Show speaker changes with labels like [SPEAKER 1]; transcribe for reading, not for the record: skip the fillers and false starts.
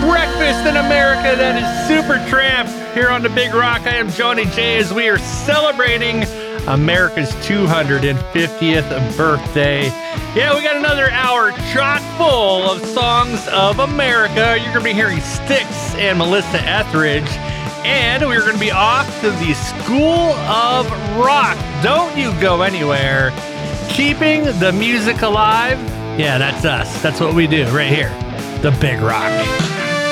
[SPEAKER 1] Breakfast in America, that is Supertramp here on the Big Rock. I am Johnny J as we are celebrating America's 250th birthday. Yeah, we got another hour chock full of songs of America. You're going to be hearing Styx and Melissa Etheridge. And we're going to be off to the School of Rock. Don't you go anywhere. Keeping the music alive. Yeah, that's us. That's what we do right here. The Big Rock.